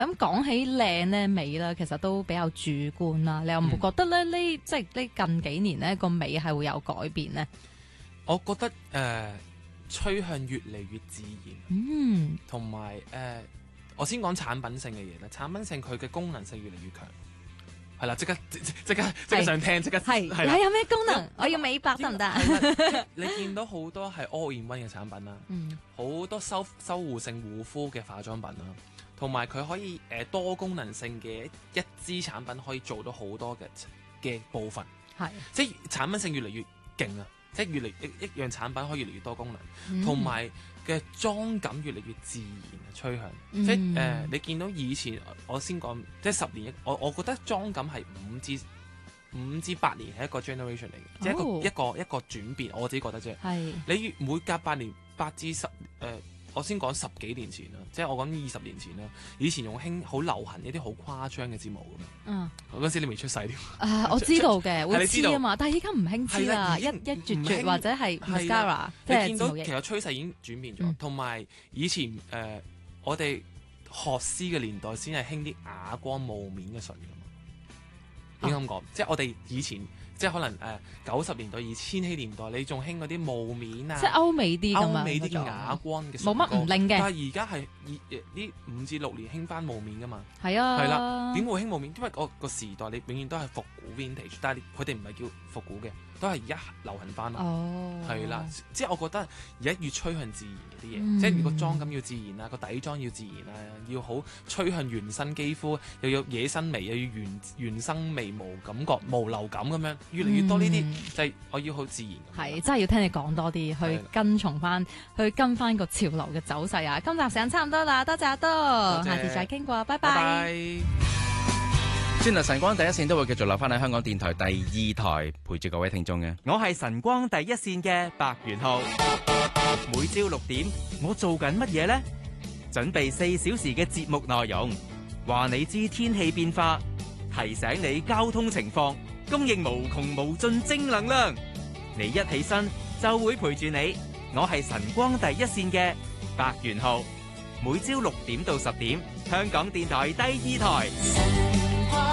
咁講起靚咧美啦，其實都比較主觀啦。你有冇覺得咧即係呢近幾年咧個美係會有改變咧？ 我覺得趨向越嚟越自然，同埋我先講產品性嘅嘢啦。產品性佢嘅功能性越嚟越強，係啦，即刻想聽，即刻係有咩功能？我要美白得唔得？ 你見到好多係 all in one 嘅產品啦，好多修護性護膚嘅化妝品啦。同埋佢可以多功能性嘅一支產品可以做到好多嘅部分，即係產品性越嚟越勁啊！即係越嚟一樣產品可以越嚟越多功能，同埋嘅妝感越嚟越自然嘅趨向。即係你見到以前我先講，即係10年我覺得妝感係5至8年係一個 generation 嚟嘅，即係一個轉變。我自己覺得啫。你每隔8年8至10我先講10幾年前啦，即係我講20年前啦。以前用好流行一啲好誇張嘅睫毛㗎嘛。嗰陣時你未出世添。 我知道嘅，會黐啊嘛，但係而家唔興黐啦，一絕或者係 mascara， 即係你見到其實趨勢已經轉變咗，同埋以前我哋學師嘅年代先係興啲啞光霧面嘅唇㗎嘛。應該咁講，即係我哋以前。即係可能90年代、2000禧年代，你仲興嗰啲霧面啊， 即係歐美啲咁啊， 歐美啲啞光嘅， 冇乜唔靈嘅。 但係而家係呢5至6年興翻霧面噶嘛。 係啊， 係啦，點會興霧面？因為個時代你永遠都係復古 vintage， 但係佢哋唔係叫復古嘅，都係而家流行翻咯。係啦，即係我覺得而家越趨向自然嘅啲嘢，即係如果妝感要自然啊，個底妝要自然啊，要好趨向原生肌膚，又要野生眉，又要原生眉毛感覺、毛流感咁樣。越嚟越多呢啲就係我要好自然。 係真係要聽你講多啲，去跟翻個潮流嘅走勢啊！今集時間差唔多啦，多謝阿多，下次再傾過，拜拜。 轉頭晨光第一線都會繼續留翻喺香港電台第2台陪住各位聽眾嘅。我係晨光第一線嘅白元浩，每朝6點我做緊乜嘢呢？準備4小時嘅節目內容，話你知天氣變化，提醒你交通情況，供應無窮無盡正能量，你一起身就會陪住你。我係晨光第一線嘅白元浩，每朝6點到10點，香港電台第2台，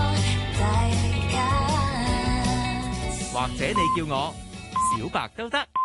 或者你叫我小白都得。